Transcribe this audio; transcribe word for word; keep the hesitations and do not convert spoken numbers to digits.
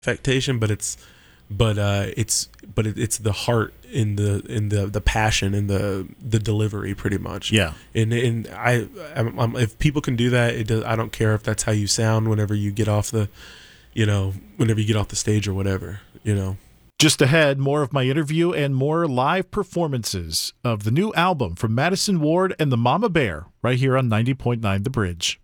affectation, but it's but uh, it's but it, it's the heart in the in the the passion and the the delivery, pretty much. Yeah. And and I I'm, I'm, if people can do that, it does. I don't care if that's how you sound whenever you get off the, you know, whenever you get off the stage or whatever, you know. Just ahead, more of my interview and more live performances of the new album from Madison Ward and the Mama Bear right here on ninety point nine The Bridge.